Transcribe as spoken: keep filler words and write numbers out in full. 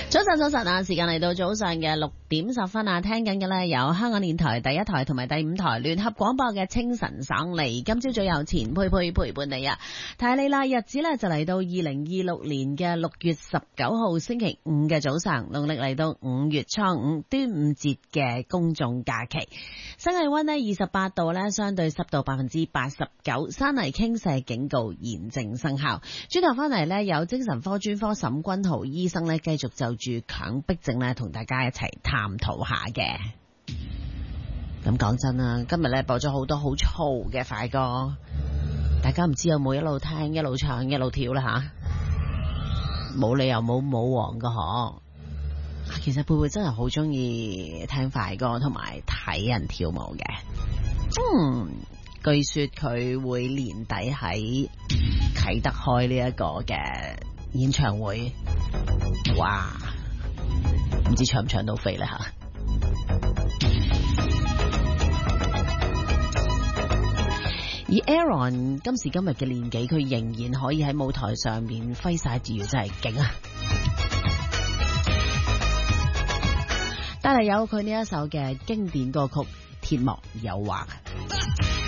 早晨，早晨啊！時間嚟到早上嘅六點十分啊，聽緊嘅呢有香港電台第一台同埋第五台聯合廣播嘅清晨省嚟。今朝早有錢佩佩陪伴你啊，提你啦，日子呢就嚟到二零二六年嘅六月十九號星期五嘅早上，農曆嚟到五月初五端午節嘅公眾假期。新氣溫呢二十八度呢，相對濕度百分之八十九，山泥傾瀉警告現正生效。轉頭翻嚟呢，有精神科專科沈君豪醫生呢，繼續就住強迫症呢，同大家一齊探討下嘅。咁講真啦，今日呢播咗好多好嘈嘅快歌，大家唔知有冇一路聽一路唱一路跳啦吓？冇理由冇舞王噶嗬。其實貝貝真係好中意聽快歌同埋睇人跳舞嘅。嗯，據說佢會年底喺啟德開呢一個嘅演唱會，哇！唔知搶唔搶到飛咧吓。而 Aaron 今時今日嘅年紀，佢仍然可以喺舞台上面揮灑自如，真係勁啊！但係有佢呢一首嘅經典歌曲《鐵幕誘惑》。